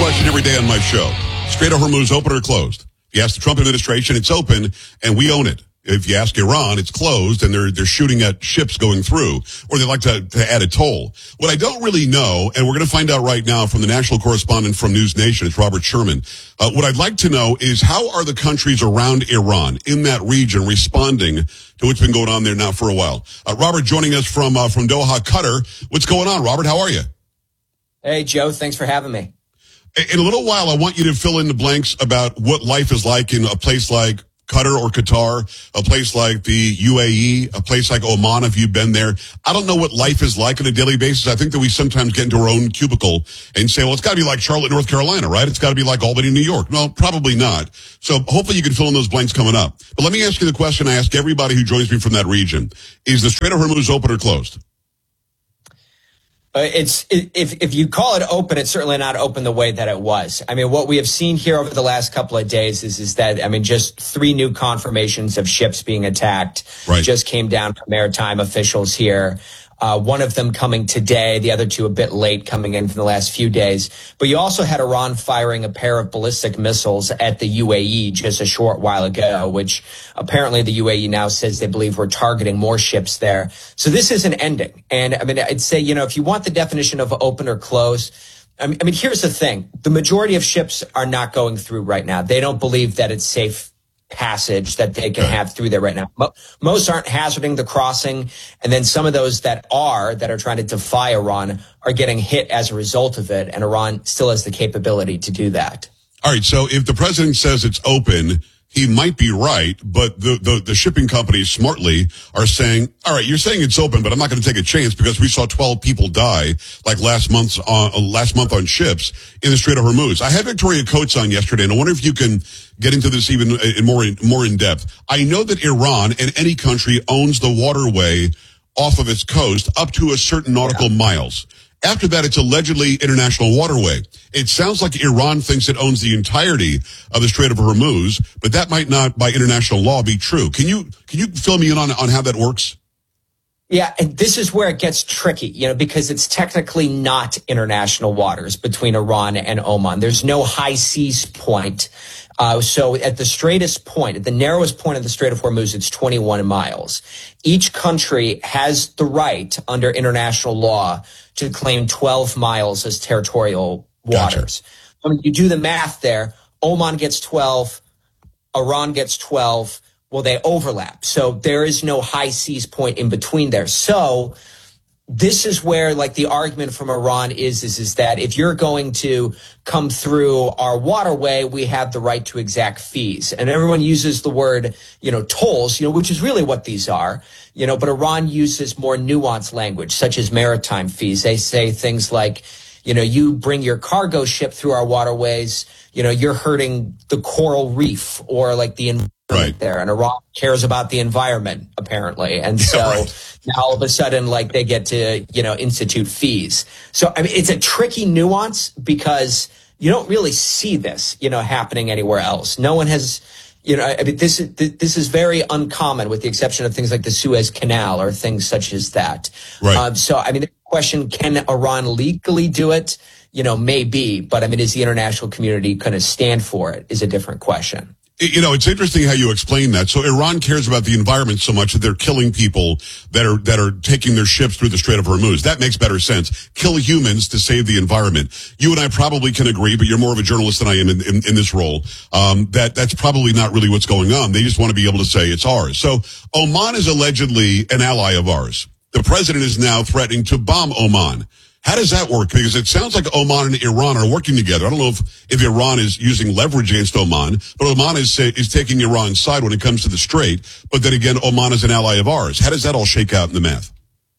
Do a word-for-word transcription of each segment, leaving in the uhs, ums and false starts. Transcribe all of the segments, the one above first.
question every day on my show. Strait of Hormuz open or closed? If you ask the Trump administration, it's open, and we own it. If you ask Iran, it's closed, and they're they're shooting at ships going through, or they like to, to add a toll. What I don't really know, and we're going to find out right now from the national correspondent from News Nation, it's Robert Sherman. Uh, what I'd like to know is how are the countries around Iran in that region responding to what's been going on there now for a while? Uh, Robert joining us from uh, from Doha, Qatar. What's going on, Robert? How are you? Hey, Joe. Thanks for having me. In a little while, I want you to fill in the blanks about what life is like in a place like Qatar or Qatar, a place like the U A E, a place like Oman, if you've been there. I don't know what life is like on a daily basis. I think that we sometimes get into our own cubicle and say, well, it's got to be like Charlotte, North Carolina, right? It's got to be like Albany, New York. No, probably not. So hopefully you can fill in those blanks coming up. But let me ask you the question I ask everybody who joins me from that region. Is the Strait of Hormuz open or closed? Uh, it's it, if if you call it open, it's certainly not open the way that it was. I mean, what we have seen here over the last couple of days is is that I mean, just three new confirmations of ships being attacked right. just came down from maritime officials here. Uh, one of them coming today, the other two a bit late coming in from the last few days. But you also had Iran firing a pair of ballistic missiles at the U A E just a short while ago, which apparently the U A E now says they believe we're targeting more ships there. So this isn't ending. And I mean, I'd say, you know, if you want the definition of open or close, I mean, I mean, here's the thing. The majority of ships are not going through right now. They don't believe that it's safe passage that they can have through there right now. Most aren't hazarding the crossing. And then some of those that are, that are trying to defy Iran are getting hit as a result of it. And Iran still has the capability to do that. All right. So if the president says it's open, he might be right, but the, the, the shipping companies smartly are saying, all right, you're saying it's open, but I'm not going to take a chance because we saw twelve people die like last month's on, uh, last month on ships in the Strait of Hormuz. I had Victoria Coates on yesterday, and I wonder if you can get into this even in more in, more in depth. I know that Iran and any country owns the waterway off of its coast up to a certain nautical yeah. miles. After that, it's allegedly international waterway. It sounds like Iran thinks it owns the entirety of the Strait of Hormuz, but that might not, by international law, be true. Can you can you fill me in on on how that works? Yeah, and this is where it gets tricky, you know, because it's technically not international waters between Iran and Oman. There's no high seas point. Uh, so at the straightest point, at the narrowest point of the Strait of Hormuz, it's twenty-one miles. Each country has the right under international law to claim twelve miles as territorial waters. Gotcha. When you do the math there, Oman gets twelve, Iran gets twelve. Well, they overlap. So there is no high seas point in between there. So this is where, like, the argument from Iran is, is, is that if you're going to come through our waterway, we have the right to exact fees. And everyone uses the word, you know, tolls, you know, which is really what these are, you know, but Iran uses more nuanced language, such as maritime fees. They say things like, you know, you bring your cargo ship through our waterways, you know, you're hurting the coral reef or like the environment right. there. And Iran cares about the environment, apparently. And so yeah, right. now all of a sudden, like, they get to, you know, institute fees. So, I mean, it's a tricky nuance because you don't really see this, you know, happening anywhere else. No one has, you know, I mean, this is, this is very uncommon with the exception of things like the Suez Canal or things such as that. Right. Um, so, I mean, the question, can Iran legally do it? You know, maybe, but I mean, is the international community going to stand for it is a different question. You know, it's interesting how you explain that. So Iran cares about the environment so much that they're killing people that are that are taking their ships through the Strait of Hormuz. That makes better sense. Kill humans to save the environment. You and I probably can agree, but you're more of a journalist than I am in, in, in this role, um, that that's probably not really what's going on. They just want to be able to say it's ours. So Oman is allegedly an ally of ours. The president is now threatening to bomb Oman. How does that work? Because it sounds like Oman and Iran are working together. I don't know if, if Iran is using leverage against Oman, but Oman is is taking Iran's side when it comes to the Strait. But then again, Oman is an ally of ours. How does that all shake out in the math?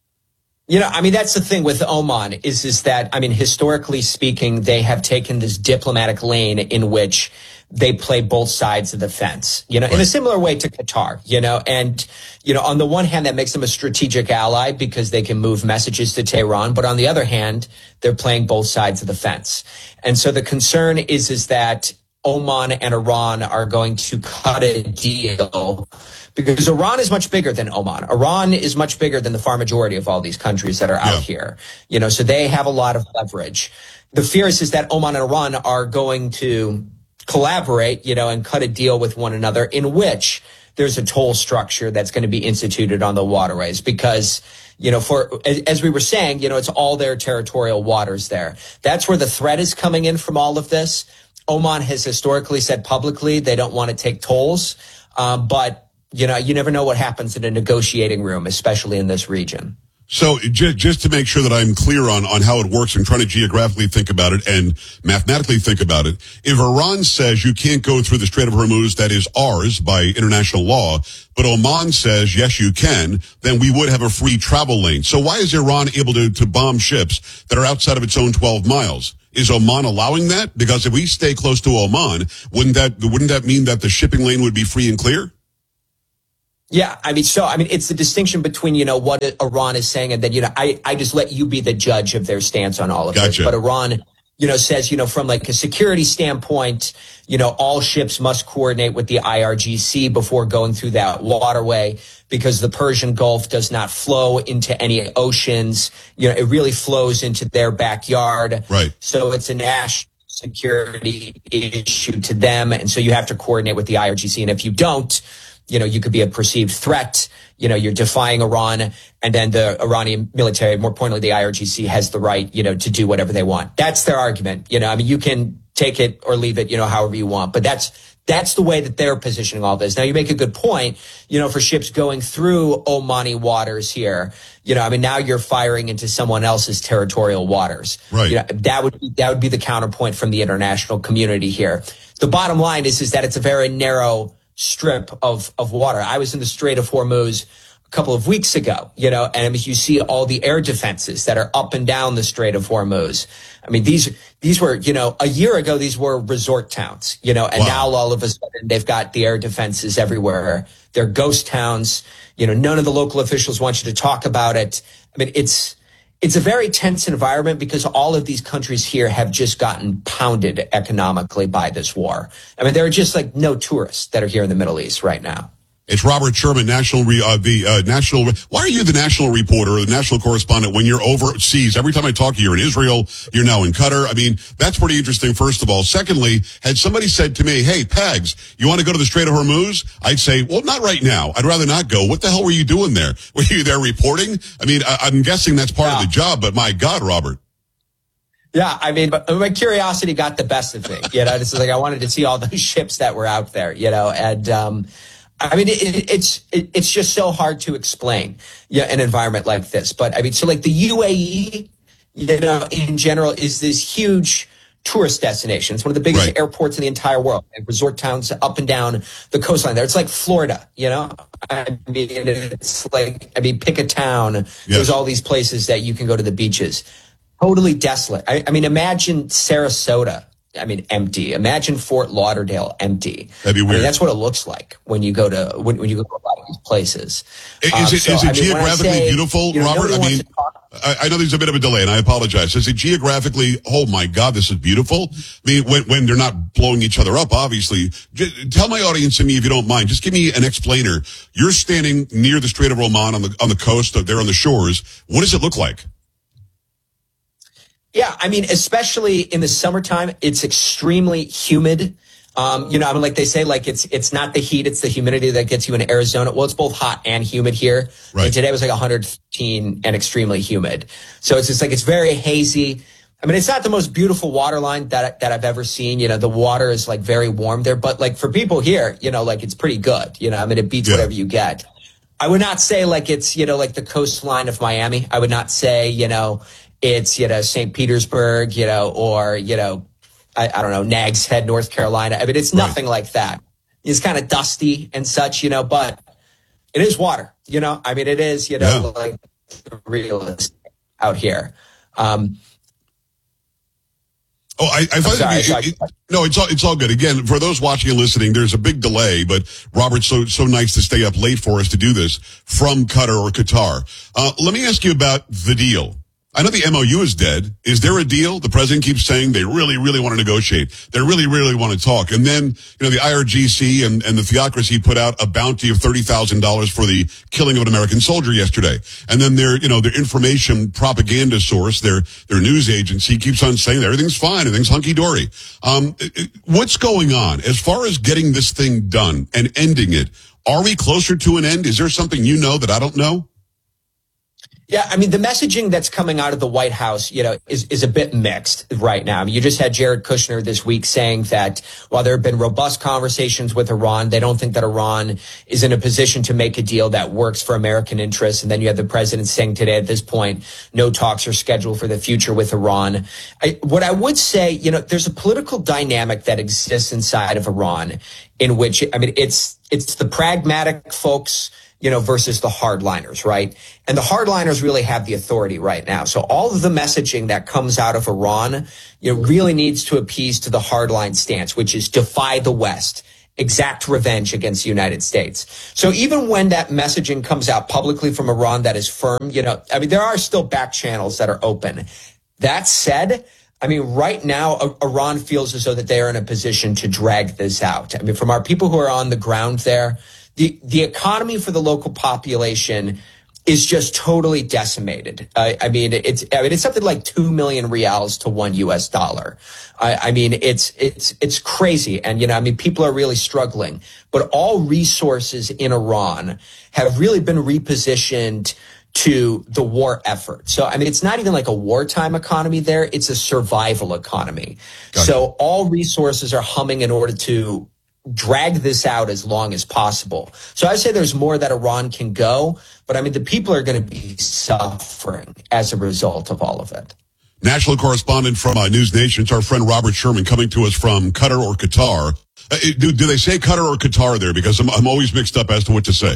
You know, I mean, that's the thing with Oman is, is that, I mean, historically speaking, they have taken this diplomatic lane in which they play both sides of the fence, you know, right. in a similar way to Qatar, you know, and, you know, on the one hand, that makes them a strategic ally because they can move messages to Tehran. But on the other hand, they're playing both sides of the fence. And so the concern is, is that Oman and Iran are going to cut a deal because Iran is much bigger than Oman. Iran is much bigger than the far majority of all these countries that are out yeah. here, you know, so they have a lot of leverage. the fear is, is that Oman and Iran are going to collaborate, you know, and cut a deal with one another in which there's a toll structure that's going to be instituted on the waterways because, you know, for, as, as we were saying, you know, it's all their territorial waters there. That's where the threat is coming in from all of this. Oman has historically said publicly they don't want to take tolls, um, but, you know, you never know what happens in a negotiating room, especially in this region. So just, just to make sure that I'm clear on, on how it works and trying to geographically think about it and mathematically think about it, if Iran says you can't go through the Strait of Hormuz, that is ours by international law, but Oman says, yes, you can, then we would have a free travel lane. So why is Iran able to, to bomb ships that are outside of its own twelve miles? Is Oman allowing that? Because if we stay close to Oman, wouldn't that, wouldn't that mean that the shipping lane would be free and clear? Yeah, I mean, so, I mean, it's the distinction between, you know, what Iran is saying and then, you know, I, I just let you be the judge of their stance on all of Gotcha. this. But Iran, you know, says, you know, from like a security standpoint, you know, all ships must coordinate with the I R G C before going through that waterway because the Persian Gulf does not flow into any oceans. You know, it really flows into their backyard. Right. So it's a national security issue to them. And so you have to coordinate with the I R G C. And if you don't, you know, you could be a perceived threat. You know, you're defying Iran, and then the Iranian military, more pointedly, the I R G C has the right, you know, to do whatever they want. That's their argument. You know, I mean, you can take it or leave it, you know, however you want, but that's, that's the way that they're positioning all this. Now, you make a good point, you know, for ships going through Omani waters here, you know, I mean, now you're firing into someone else's territorial waters. Right. You know, that would be, that would be the counterpoint from the international community here. The bottom line is, is that it's a very narrow strip of, of water. I was in the Strait of Hormuz a couple of weeks ago, you know, and I mean, you see all the air defenses that are up and down the Strait of Hormuz. I mean, these, these were, you know, a year ago, these were resort towns, you know, and wow. now all of a sudden they've got the air defenses everywhere. They're ghost towns. You know, none of the local officials want you to talk about it. I mean, it's, It's a very tense environment because all of these countries here have just gotten pounded economically by this war. I mean, there are just like no tourists that are here in the Middle East right now. It's Robert Sherman, national, re, uh, the uh, national. Why are you the national reporter or the national correspondent when you're overseas? Every time I talk to you, you're in Israel, you're now in Qatar. I mean, that's pretty interesting, first of all. Secondly, had somebody said to me, hey, Pags, you want to go to the Strait of Hormuz? I'd say, well, not right now. I'd rather not go. What the hell were you doing there? Were you there reporting? I mean, I, I'm guessing that's part yeah. of the job, but my God, Robert. Yeah, I mean, but my curiosity got the best of me. You know, this is like I wanted to see all those ships that were out there, you know, and um I mean, it, it's it, it's just so hard to explain, yeah, an environment like this. But I mean, so like the U A E, you know, in general, is this huge tourist destination. It's one of the biggest right. airports in the entire world. And resort towns up and down the coastline there. It's like Florida, you know. I mean, it's like I mean, pick a town. Yes. There's all these places that you can go to the beaches. Totally desolate. I, I mean, imagine Sarasota. I mean, empty. Imagine Fort Lauderdale empty. That'd be weird. I mean, that's what it looks like when you go to when, when you go to a lot of these places. Is um, it, so, is it I mean, geographically say, beautiful, you know, Robert? I mean, I, I know there's a bit of a delay, and I apologize. Is it geographically? Oh my God, this is beautiful. I mean, when when they're not blowing each other up, obviously. Just tell my audience and me, if you don't mind, just give me an explainer. You're standing near the Strait of Oman on the on the coast. There on the shores. What does it look like? Yeah, I mean, especially in the summertime, it's extremely humid. Um, you know, I mean, like they say, like it's it's not the heat, it's the humidity that gets you in Arizona. Well, it's both hot and humid here. Right. And today was like one hundred fifteen and extremely humid. So it's just like it's very hazy. I mean, it's not the most beautiful water line that that I've ever seen. You know, the water is like very warm there, but like for people here, you know, like it's pretty good. You know, I mean, it beats yeah. whatever you get. I would not say like it's, you know, like the coastline of Miami. I would not say, you know, it's, you know, Saint Petersburg, you know, or, you know, I, I don't know, Nags Head, North Carolina. I mean, it's nothing right. like that. It's kind of dusty and such, you know, but it is water, you know. I mean, it is, you know, yeah. like realist out here. Um, Oh, I, I find sorry, it, sorry. it, it, no, it's all, it's all good. Again, for those watching and listening, there's a big delay, but Robert's so, so nice to stay up late for us to do this from Qatar or Qatar. Uh, let me ask you about the deal. I know the M O U is dead. Is there a deal? The president keeps saying they really, really want to negotiate. They really, really want to talk. And then, you know, the I R G C and, and the theocracy put out a bounty of thirty thousand dollars for the killing of an American soldier yesterday. And then their, you know, their information propaganda source, their, their news agency keeps on saying that everything's fine, everything's hunky-dory. Um, what's going on as far as getting this thing done and ending it? Are we closer to an end? Is there something you know that I don't know? Yeah, I mean, the messaging that's coming out of the White House, you know, is, is a bit mixed right now. I mean, you just had Jared Kushner this week saying that while there have been robust conversations with Iran, they don't think that Iran is in a position to make a deal that works for American interests. And then you have the president saying today at this point, no talks are scheduled for the future with Iran. I, what I would say, you know, there's a political dynamic that exists inside of Iran in which, I mean, it's it's the pragmatic folks, you know, versus the hardliners, right? And the hardliners really have the authority right now. So all of the messaging that comes out of Iran, you know, really needs to appease to the hardline stance, which is defy the West, exact revenge against the United States. So even when that messaging comes out publicly from Iran that is firm, you know, I mean, there are still back channels that are open. That said, I mean, right now, Iran feels as though that they are in a position to drag this out. I mean, from our people who are on the ground there, The the economy for the local population is just totally decimated. I, I mean, it's I mean it's something like two million reals to one U S dollar. I, I mean, it's it's it's crazy, and you know, I mean, people are really struggling. But all resources in Iran have really been repositioned to the war effort. So, I mean, it's not even like a wartime economy there; it's a survival economy. Gotcha. So, all resources are humming in order to drag this out as long as possible. So I say there's more that Iran can go, but I mean, the people are going to be suffering as a result of all of it. National correspondent from uh, News Nation, it's our friend Robert Sherman coming to us from Qatar or Qatar. Uh, do, do they say Qatar or Qatar there? Because I'm, I'm always mixed up as to what to say.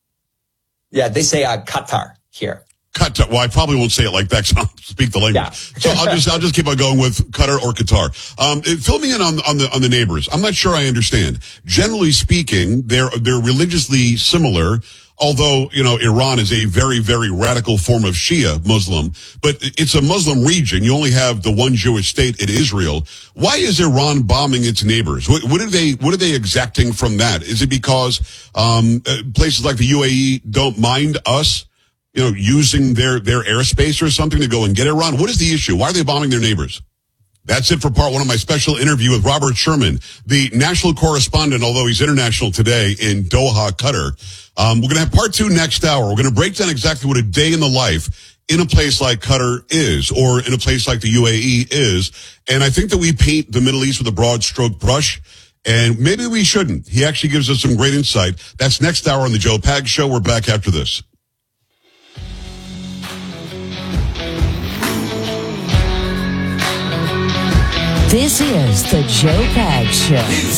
Yeah, they say uh, Qatar here. Qatar. Well, I probably won't say it like that because I don't speak the language. Yeah. So I'll just I'll just keep on going with Qatar or Qatar. Um, fill me in on on the on the neighbors. I'm not sure I understand. Generally speaking, they're they're religiously similar. Although, you know, Iran is a very, very radical form of Shia Muslim, but it's a Muslim region. You only have the one Jewish state in Israel. Why is Iran bombing its neighbors? What, what are they, what are they exacting from that? Is it because, um, places like the U A E don't mind us, you know, using their, their airspace or something to go and get Iran? What is the issue? Why are they bombing their neighbors? That's it for part one of my special interview with Robert Sherman, the national correspondent, although he's international today in Doha, Qatar. Um, we're going to have part two next hour. We're going to break down exactly what a day in the life in a place like Qatar is, or in a place like the U A E is. And I think that we paint the Middle East with a broad stroke brush, and maybe we shouldn't. He actually gives us some great insight. That's next hour on the Joe Pags Show. We're back after this. This is the Joe Pags Show.